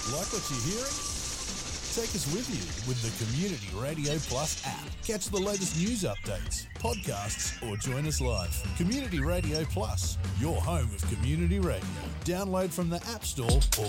Like what you're hearing? Take us with you with the Community Radio Plus app. Catch the latest news updates, podcasts, or join us live. Community Radio Plus, your home of community radio. Download from the App Store or